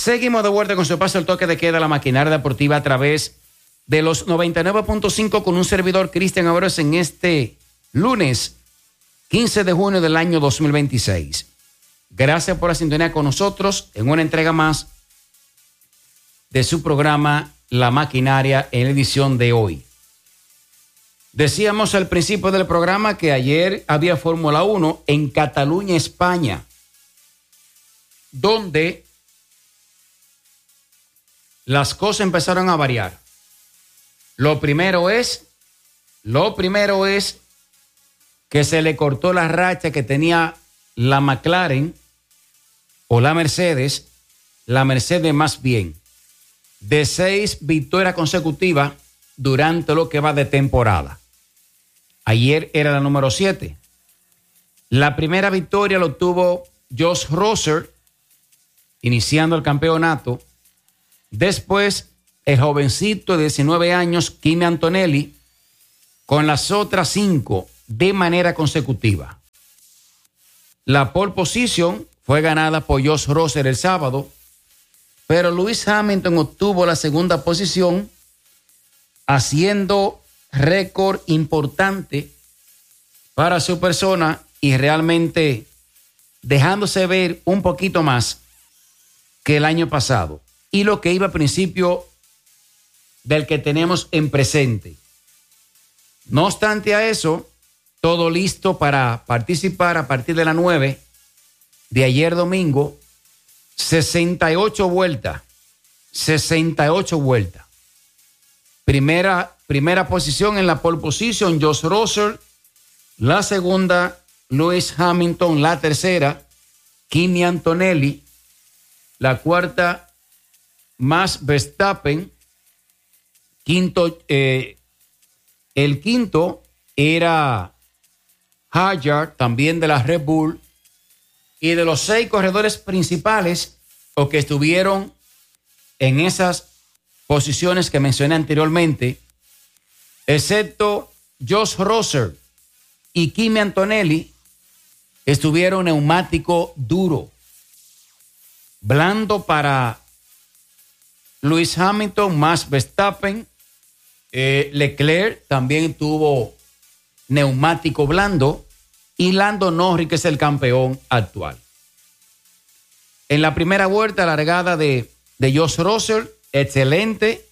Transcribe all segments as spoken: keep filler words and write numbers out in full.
Seguimos de vuelta con su paso el toque de queda, la maquinaria deportiva a través de los noventa y nueve punto cinco con un servidor Cristian Abreu en este lunes quince de junio del año dos mil veintiséis. Gracias por la sintonía con nosotros en una entrega más de su programa La Maquinaria en la edición de hoy. Decíamos al principio del programa que ayer había Fórmula uno en Cataluña, España, donde las cosas empezaron a variar. Lo primero es, lo primero es que se le cortó la racha que tenía la McLaren o la Mercedes, la Mercedes más bien, de seis victorias consecutivas durante lo que va de temporada. Ayer era la número siete. La primera victoria lo tuvo Josh Roser, iniciando el campeonato. Después, el jovencito de diecinueve años, Kimi Antonelli, con las otras cinco de manera consecutiva. La pole position fue ganada por Josh Roser el sábado, pero Lewis Hamilton obtuvo la segunda posición, haciendo récord importante para su persona y realmente dejándose ver un poquito más que el año pasado y lo que iba a principio del que tenemos en presente. No obstante a eso, todo listo para participar a partir de las nueve de ayer domingo, sesenta y ocho vueltas, sesenta y ocho vueltas. Primera, primera posición en la pole position, Josh Roser. La segunda, Lewis Hamilton. La tercera, Kimi Antonelli. La cuarta, Max Verstappen. Quinto, eh, el quinto era Hadjar, también de la Red Bull. Y de los seis corredores principales o que estuvieron en esas posiciones que mencioné anteriormente, excepto Josh Roser y Kimi Antonelli, estuvieron neumático duro, blando para Lewis Hamilton, Max Verstappen, eh, Leclerc también tuvo neumático blando y Lando Norris, que es el campeón actual. En la primera vuelta, la largada de, de Josh Roser, excelente,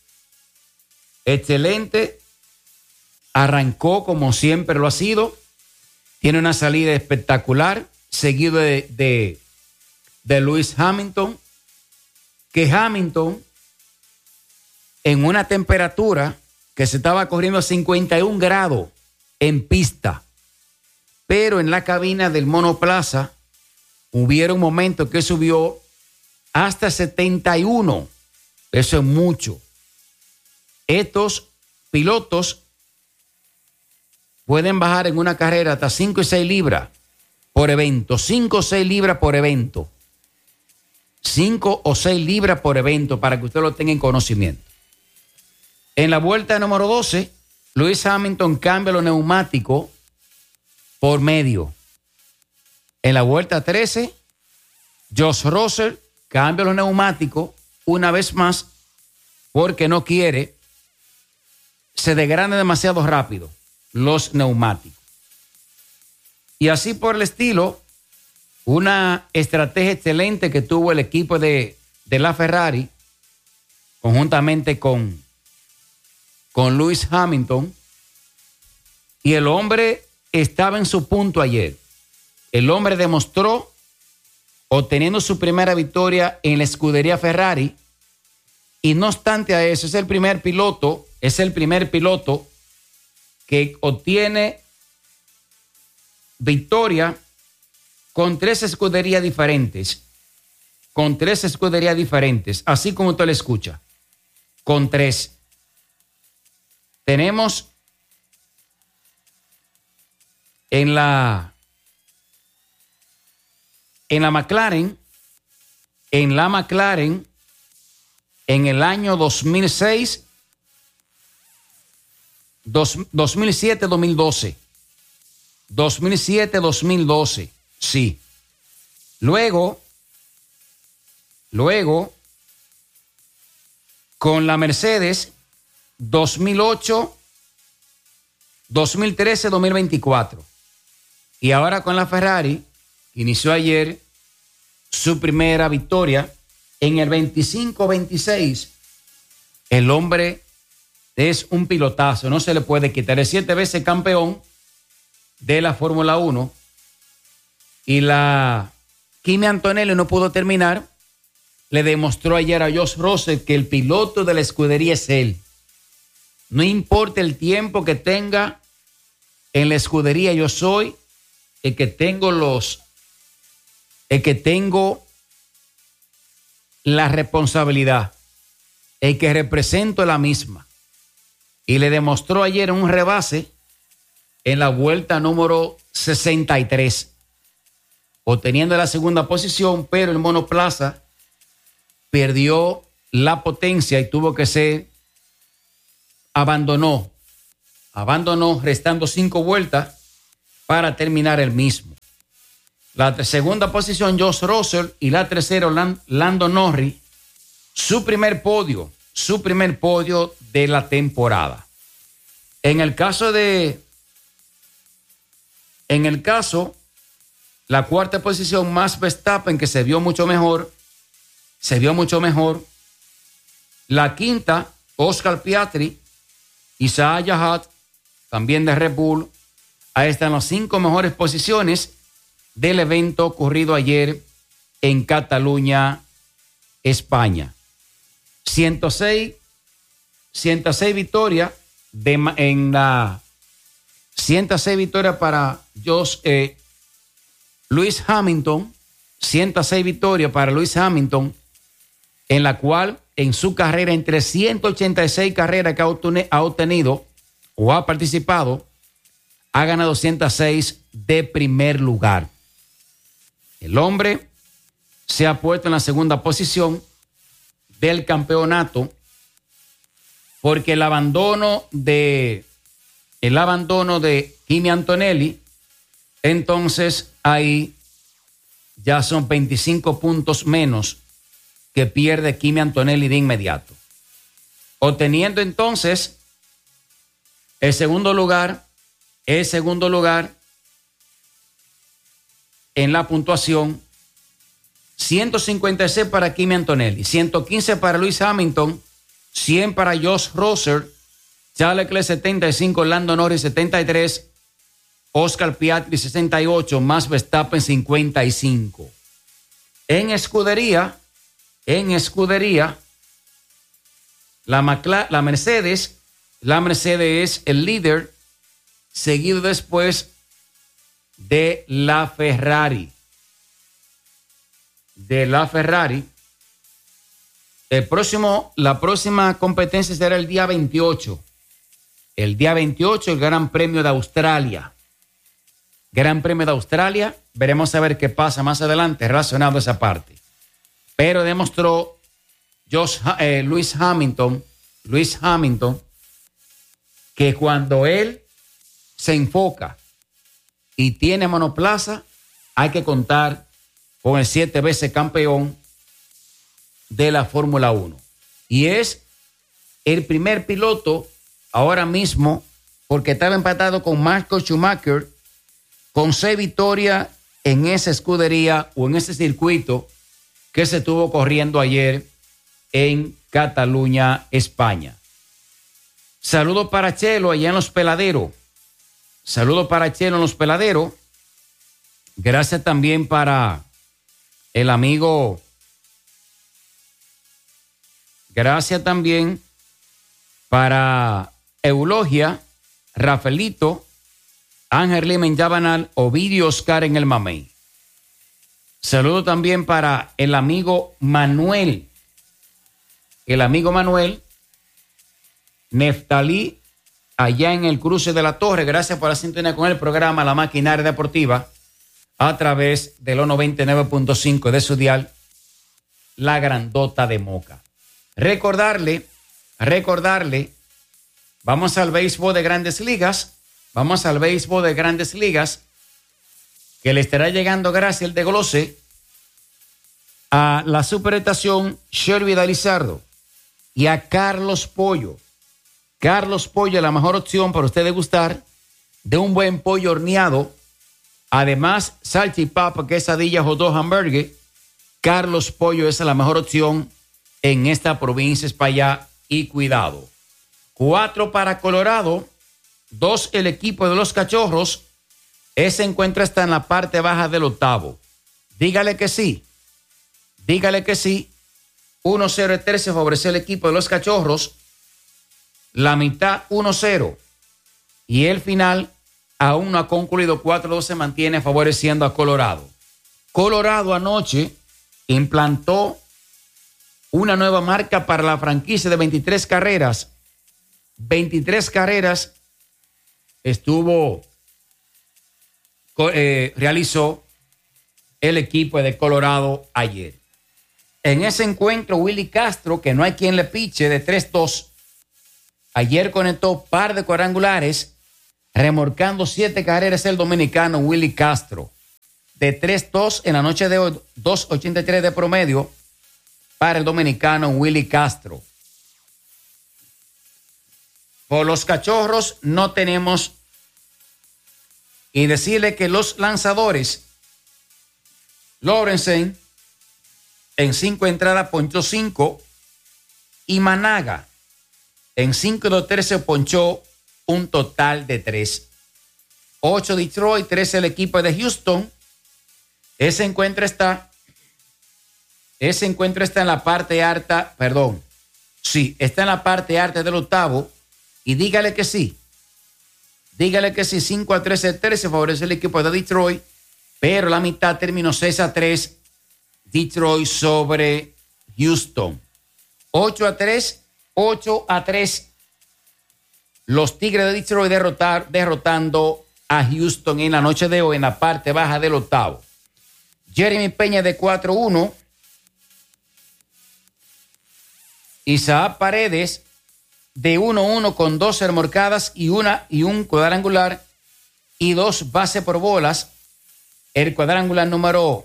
excelente, arrancó como siempre lo ha sido, tiene una salida espectacular, seguido de, de, de Lewis Hamilton, que Hamilton en una temperatura que se estaba corriendo a cincuenta y un grados en pista, pero en la cabina del monoplaza hubieron momentos que subió hasta setenta y uno. Eso es mucho. Estos pilotos pueden bajar en una carrera hasta cinco y seis libras por evento. cinco o seis libras por evento. cinco o seis libras por evento para que usted lo tenga en conocimiento. En la vuelta número doce, Lewis Hamilton cambia los neumáticos por medio. En la vuelta trece, Josh Roser cambia los neumáticos una vez más porque no quiere, se degradan demasiado rápido los neumáticos. Y así por el estilo, una estrategia excelente que tuvo el equipo de, de la Ferrari, conjuntamente con, con Lewis Hamilton, y el hombre estaba en su punto ayer. El hombre demostró, obteniendo su primera victoria en la escudería Ferrari, y no obstante a eso, es el primer piloto, es el primer piloto que obtiene victoria con tres escuderías diferentes, con tres escuderías diferentes, así como usted lo escucha, con tres. Tenemos en la en la McLaren, en la McLaren, en el año dos mil seis, dos, dos mil siete, dos mil doce, dos mil siete, dos mil doce, sí. Luego, luego con la Mercedes dos mil ocho, dos mil trece, dos mil veinticuatro. Y ahora con la Ferrari, inició ayer su primera victoria en el veinticinco veintiséis. El hombre es un pilotazo, no se le puede quitar. Es siete veces campeón de la Fórmula uno. Y la Kimi Antonelli no pudo terminar. Le demostró ayer a Josh Russell que el piloto de la escudería es él. No importa el tiempo que tenga en la escudería, yo soy el que tengo los, el que tengo la responsabilidad, el que represento la misma. Y le demostró ayer un rebase en la vuelta número sesenta y tres, obteniendo la segunda posición, pero el monoplaza perdió la potencia y tuvo que ser, abandonó, abandonó restando cinco vueltas para terminar el mismo. La segunda posición, Josh Russell, y la tercera, Lando Norris, su primer podio, su primer podio de la temporada. En el caso de, en el caso, la cuarta posición, Max Verstappen, que se vio mucho mejor, se vio mucho mejor. La quinta, Oscar Piastri, Isaiah Haas, también de Red Bull. Ahí están las cinco mejores posiciones del evento ocurrido ayer en Cataluña, España. ciento seis, ciento seis victorias de, en la ciento seis victorias para Josh, eh, Lewis Hamilton, ciento seis victorias para Lewis Hamilton, en la cual en su carrera, entre ciento ochenta y seis carreras que ha obtenido o ha participado, ha ganado ciento seis de primer lugar. El hombre se ha puesto en la segunda posición del campeonato porque el abandono de el abandono de Kimi Antonelli, entonces ahí ya son veinticinco puntos menos que pierde Kimi Antonelli de inmediato, obteniendo entonces el segundo lugar, el segundo lugar en la puntuación, ciento cincuenta y seis para Kimi Antonelli, ciento quince para Lewis Hamilton, cien para Josh Russell, Charles Leclerc setenta y cinco, Lando Norris setenta y tres, Oscar Piastri sesenta y ocho, Max Verstappen cincuenta y cinco. En escudería, en escudería, la, Macla, la Mercedes, la Mercedes es el líder, seguido después de la Ferrari. De la Ferrari. El próximo, la próxima competencia será el día veintiocho. El día veintiocho, el Gran Premio de Australia. Gran Premio de Australia. Veremos a ver qué pasa más adelante relacionado a esa parte. Pero demostró Josh, eh, Lewis Hamilton, Lewis Hamilton, que cuando él se enfoca y tiene monoplaza, hay que contar con el siete veces campeón de la Fórmula uno. Y es el primer piloto ahora mismo, porque estaba empatado con Michael Schumacher, con seis victorias en esa escudería o en ese circuito que se estuvo corriendo ayer en Cataluña, España. Saludos para Chelo allá en Los Peladeros. Saludos para Chelo en Los Peladeros. Gracias también para el amigo. Gracias también para Eulogia, Rafaelito, Ángel Lima en Yabanal, Ovidio Oscar en el Mamey. Saludo también para el amigo Manuel. El amigo Manuel Neftalí, allá en el cruce de la Torre. Gracias por la sintonía con el programa La Maquinaria Deportiva a través de los noventa y nueve punto cinco de su dial, La Grandota de Moca. Recordarle, recordarle, vamos al béisbol de Grandes Ligas, vamos al béisbol de Grandes Ligas, que le estará llegando gracias el desglose a la superestación Sherby Lizardo y a Carlos Pollo. Carlos Pollo es la mejor opción para usted degustar de un buen pollo horneado. Además, salchipapa, quesadilla o dos hamburgues. Carlos Pollo es la mejor opción en esta provincia, es para allá y cuidado. Cuatro para Colorado, dos el equipo de los Cachorros. Ese encuentro está en la parte baja del octavo. Dígale que sí, dígale que sí. uno cero el tercio favorece el equipo de los Cachorros. La mitad uno cero. Y el final aún no ha concluido. cuatro dos se mantiene favoreciendo a Colorado. Colorado anoche implantó una nueva marca para la franquicia de veintitrés carreras. veintitrés carreras estuvo, eh, realizó el equipo de Colorado ayer. En ese encuentro, Willy Castro, que no hay quien le piche, de tres dos, ayer conectó par de cuadrangulares, remorcando siete carreras el dominicano Willy Castro. De tres dos en la noche de hoy, dos ochenta y tres de promedio para el dominicano Willy Castro. Por los Cachorros no tenemos, y decirle que los lanzadores, Lorenzen en cinco entradas ponchó cinco y Managa en cinco y dos tercios ponchó un total de tres. ocho Detroit, tres el equipo de Houston. Ese encuentro está, ese encuentro está en la parte alta, perdón, sí, está en la parte alta del octavo. Y dígale que sí. Dígale que sí. cinco a tres el tercio favorece el equipo de Detroit. Pero la mitad terminó seis a tres. Detroit sobre Houston. ocho a tres. ocho a tres. Los Tigres de Detroit derrotar, derrotando a Houston en la noche de hoy en la parte baja del octavo. Jeremy Peña de cuatro uno. Isaac Paredes de uno uno con dos remorcadas y una y un cuadrangular y dos bases por bolas. El cuadrangular número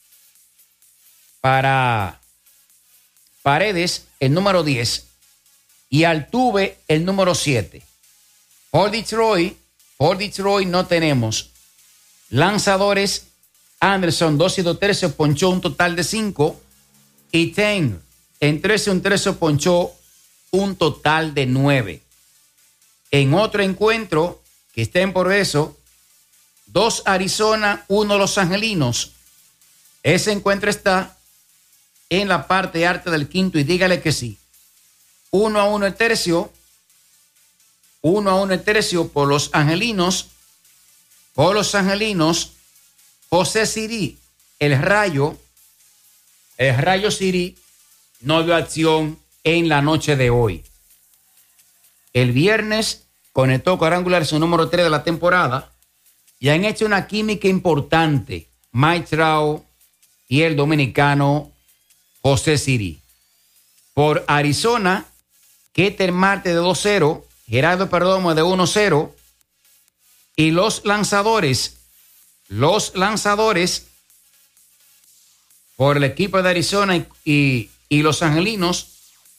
para Paredes, el número diez, y Altuve, el número siete. Por Detroit, por Detroit no tenemos lanzadores. Anderson, dos y dos tercios, ponchó un total de cinco. Y Ten, en trece y un tercio, ponchó un total de nueve. En otro encuentro que estén por eso, dos Arizona, uno Los Angelinos. Ese encuentro está en la parte alta del quinto y dígale que sí. Uno a uno el tercio, uno a uno el tercio por los Angelinos, por los Angelinos, José Siri, el Rayo, el Rayo Siri no dio acción en la noche de hoy. El viernes conectó cuadrangular su número tres de la temporada y han hecho una química importante Mike Trout y el dominicano José Siri. Por Arizona, Ketel Marte de dos cero, Gerardo Perdomo de uno cero y los lanzadores, los lanzadores por el equipo de Arizona y, y, y los angelinos.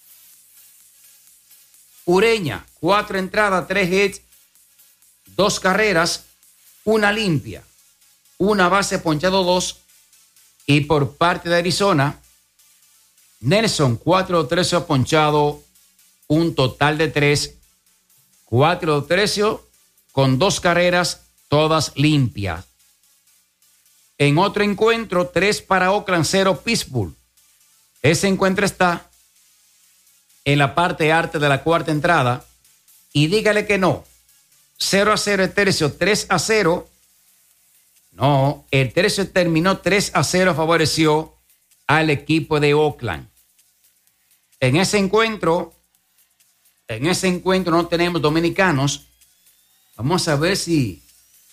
Ureña, cuatro entradas, tres hits, dos carreras, una limpia, una base ponchado dos. Y por parte de Arizona, Nelson, cuatro tercios ponchado, un total de tres, cuatro tercios con dos carreras, todas limpias. En otro encuentro, tres para Oakland, cero Pittsburgh. Ese encuentro está en la parte alta de la cuarta entrada. Y dígale que no. cero a cero el tercio, tres a cero. No, el tercio terminó tres a cero, favoreció al equipo de Oakland. En ese encuentro, en ese encuentro no tenemos dominicanos. Vamos a ver si...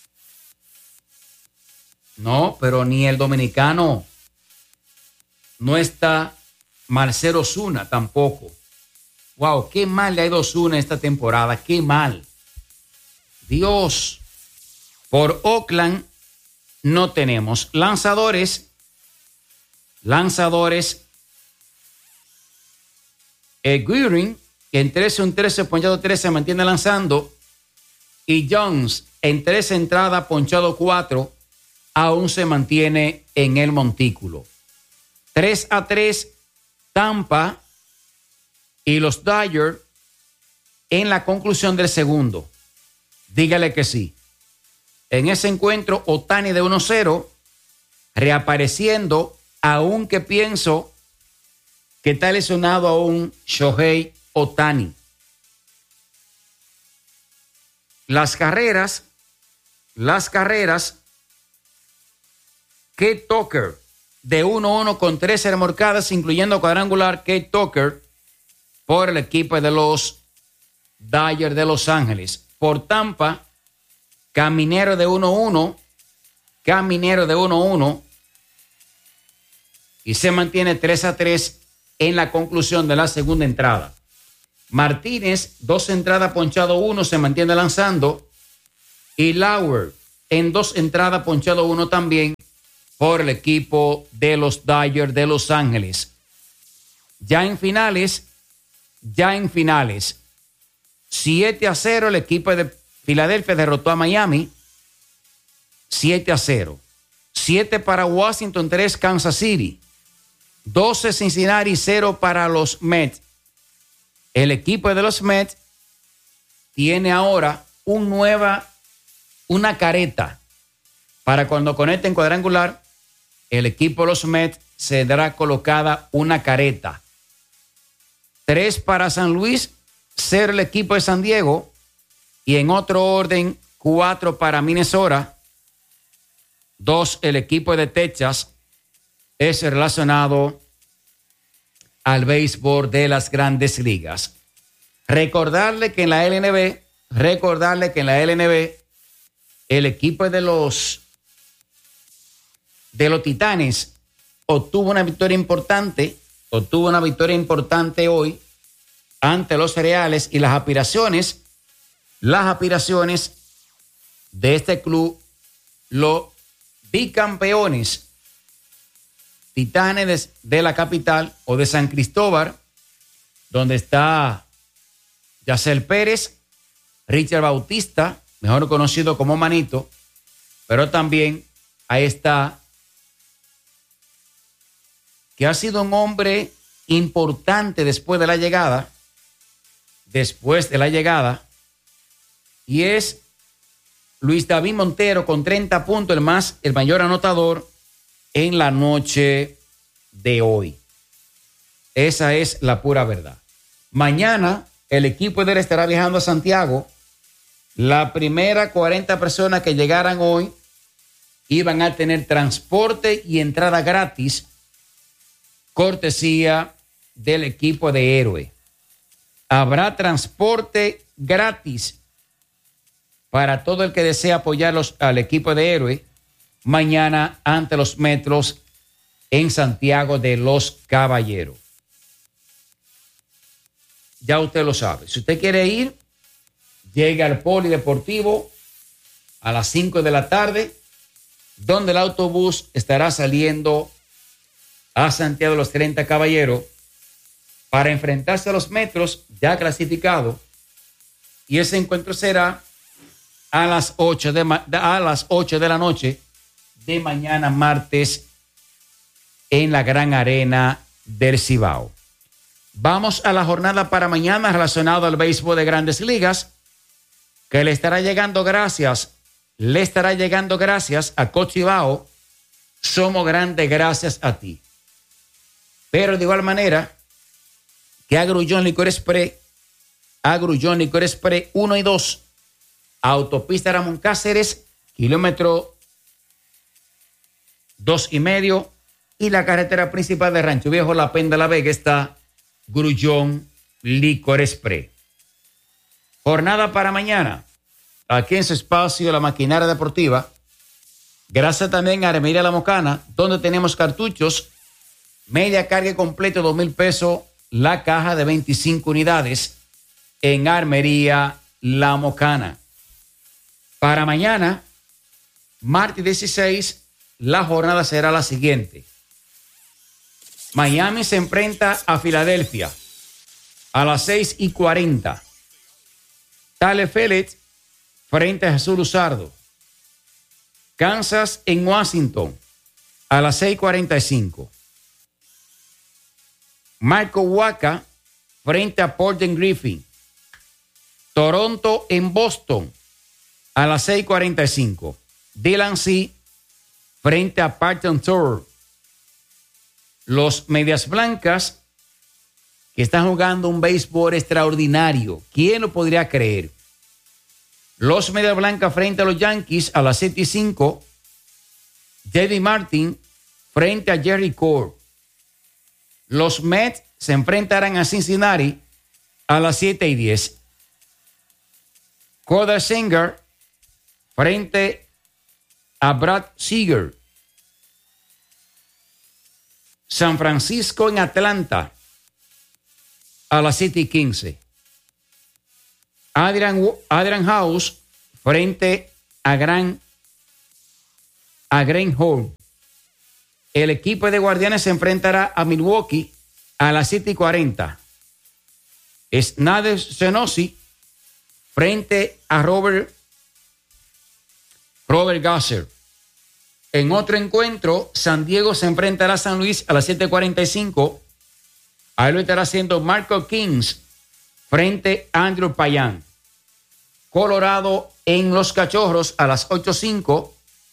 No, pero ni el dominicano no está. Marcelo Zuna tampoco. Wow, qué mal le ha ido Zuna esta temporada, qué mal. Dios. Por Oakland no tenemos lanzadores. Lanzadores. Eh, Guerin en trece un trece ponchado tres se mantiene lanzando. Y Jones en tres entradas ponchado cuatro aún se mantiene en el montículo. tres a tres Tampa y los Dodgers en la conclusión del segundo. Dígale que sí. En ese encuentro, Ohtani de uno cero, reapareciendo, aunque pienso que está lesionado aún Shohei Ohtani. Las carreras, las carreras, Kate Tucker de uno uno con trece remolcadas, incluyendo cuadrangular. Kate Tucker por el equipo de los Dodgers de Los Ángeles. Por Tampa, Caminero de uno uno, Caminero de uno uno, y se mantiene tres a tres en la conclusión de la segunda entrada. Martínez, dos entradas ponchado uno, se mantiene lanzando. Y Lauer, en dos entradas ponchado uno también por el equipo de los Dodgers de Los Ángeles. Ya en finales, ya en finales, siete a cero el equipo de Filadelfia derrotó a Miami. siete a cero. siete para Washington, tres Kansas City. doce Cincinnati, cero para los Mets. El equipo de los Mets tiene ahora un nueva, una careta para cuando conecten cuadrangular. El equipo de los Mets se dará colocada una careta. Tres para San Luis, cero el equipo de San Diego. Y en otro orden, cuatro para Minnesota, dos el equipo de Texas. Es relacionado al béisbol de las Grandes Ligas. Recordarle que en la L N B, recordarle que en la L N B, el equipo de los de los Titanes obtuvo una victoria importante, obtuvo una victoria importante hoy ante los Cereales, y las aspiraciones, las aspiraciones de este club, los bicampeones Titanes de la capital o de San Cristóbal, donde está Yacel Pérez, Richard Bautista, mejor conocido como Manito, pero también ahí está, que ha sido un hombre importante después de la llegada, después de la llegada, y es Luis David Montero con treinta puntos, el más, el mayor anotador en la noche de hoy. Esa es la pura verdad. Mañana el equipo de él estará viajando a Santiago. La primera cuarenta personas que llegaran hoy iban a tener transporte y entrada gratis, cortesía del equipo de Héroe. Habrá transporte gratis para todo el que desea apoyar los, al equipo de Héroe mañana ante los Metros en Santiago de los Caballeros. Ya usted lo sabe. Si usted quiere ir, llegue al Polideportivo a las cinco de la tarde, donde el autobús estará saliendo a Santiago de los treinta Caballeros para enfrentarse a los Metros ya clasificados, y ese encuentro será a las ocho de, a las ocho de la noche de mañana martes en la Gran Arena del Cibao. Vamos a la jornada para mañana relacionada al béisbol de Grandes Ligas, que le estará llegando gracias, le estará llegando gracias a Cochibao. Somos grandes gracias a ti. Pero de igual manera que a Grullón Licor Express, a Grullón Licor Express uno y dos, autopista Ramón Cáceres, kilómetro dos y medio, y la carretera principal de Rancho Viejo, La Penda, La Vega, está Grullón Licor Express. Jornada para mañana, aquí en su espacio La Maquinaria Deportiva. Gracias también a Armería La Mocana, donde tenemos cartuchos, media carga completa, dos mil pesos, la caja de veinticinco unidades en Armería La Mocana. Para mañana, martes dieciséis, la jornada será la siguiente. Miami se enfrenta a Filadelfia. a las seis y cuarenta. Tyler Phillips frente a Jesús Luzardo. Kansas en Washington a las seis y cuarenta y cinco. Michael Wacha frente a Porter Griffin. Toronto en Boston a las seis y cuarenta y cinco. Dylan C. frente a Parton Tour. Los Medias Blancas que están jugando un béisbol extraordinario. ¿Quién lo podría creer? Los Medias Blancas frente a los Yankees a las siete y cinco. J D Martin frente a Jerry Core. Los Mets se enfrentarán a Cincinnati a las siete y diez. Corder Singer frente a Brad Seager. San Francisco en Atlanta a las siete y quince. Adrian, Adrian House frente a Gran a Green Hall. El equipo de Guardianes se enfrentará a Milwaukee a las siete y cuarenta. Snader Senosi frente a Robert Robert Gasser. En otro encuentro, San Diego se enfrentará a San Luis a las siete y cuarenta y cinco. Ahí lo estará haciendo Marco Kings frente a Andrew Payan. Colorado en Los Cachorros a las ocho y cinco.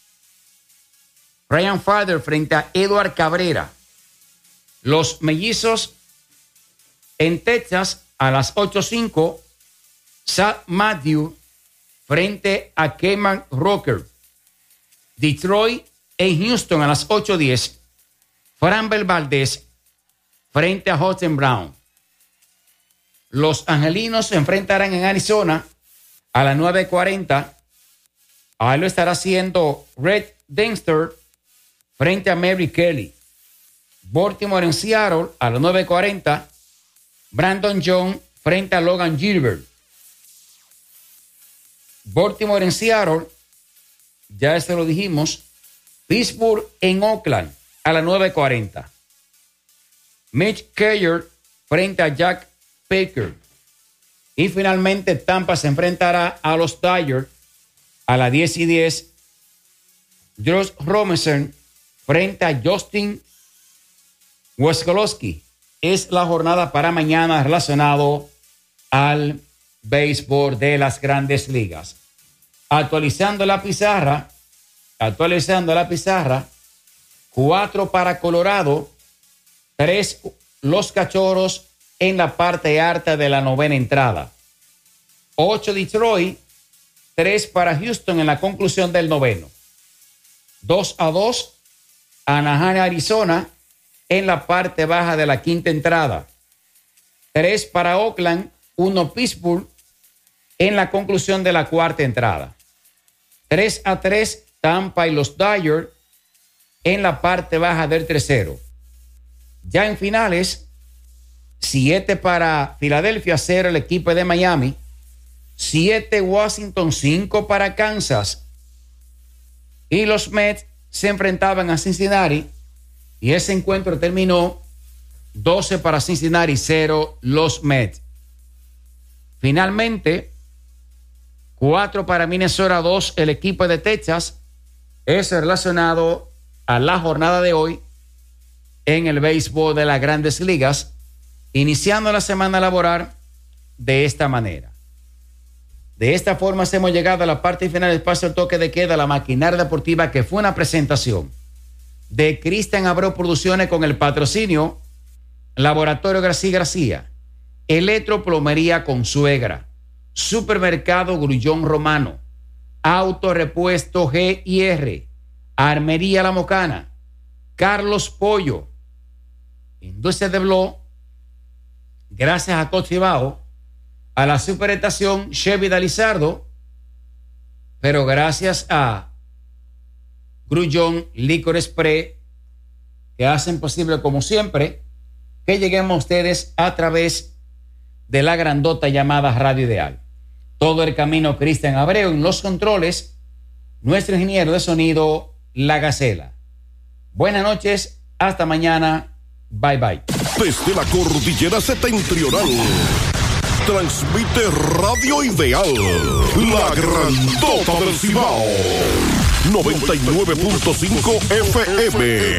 Ryan Father frente a Edward Cabrera. Los Mellizos en Texas a las ocho y cinco. Zach Matthew frente a Kevin Rocker. Detroit en Houston a las ocho y diez. Framber Valdez frente a Hudson Brown. Los Angelinos se enfrentarán en Arizona a las nueve y cuarenta. Ahí lo estará haciendo Red Dempster frente a Mary Kelly. Baltimore en Seattle a las nueve y cuarenta. Brandon Jones frente a Logan Gilbert. Baltimore en Seattle, ya se lo dijimos. Pittsburgh en Oakland a las nueve y cuarenta. Mitch Keller frente a Jack Baker. Y finalmente Tampa se enfrentará a los Dodgers a las diez y diez. Josh Robinson frente a Justin Weskolowski. Es la jornada para mañana relacionado al béisbol de las Grandes Ligas. Actualizando la pizarra, actualizando la pizarra, cuatro para Colorado, tres los Cachorros en la parte alta de la novena entrada. Ocho Detroit, tres para Houston en la conclusión del noveno. Dos a dos, Anaheim, Arizona, en la parte baja de la quinta entrada. Tres para Oakland, uno Pittsburgh, en la conclusión de la cuarta entrada. tres a tres, Tampa y los Dodgers en la parte baja del tercero. Ya en finales, siete para Filadelfia, cero el equipo de Miami. siete Washington, cinco para Kansas. Y los Mets se enfrentaban a Cincinnati y ese encuentro terminó doce para Cincinnati, cero los Mets. Finalmente, cuatro para Minnesota, dos el equipo de Texas. Eso relacionado a la jornada de hoy en el béisbol de las Grandes Ligas, iniciando la semana laboral de esta manera. De esta forma hemos llegado a la parte final del espacio del toque de queda, la maquinaria deportiva, que fue una presentación de Cristian Abreu Producciones con el patrocinio Laboratorio García García, Electroplomería Consuegra, Supermercado Grullón Romano, Autorepuesto G y R, Armería La Mocana, Carlos Pollo, Industria de Bló, gracias a Cochibao, a la superestación Chevy de Lizardo, pero gracias a Grullón Licor Express, que hacen posible, como siempre, que lleguemos a ustedes a través de la grandota llamada Radio Ideal. Todo el camino, Cristian Abreu en los controles, nuestro ingeniero de sonido, La Gacela. Buenas noches, hasta mañana, bye bye. desde la cordillera septentrional. Transmite Radio Ideal, la grandota del Cibao. noventa y nueve punto cinco F M.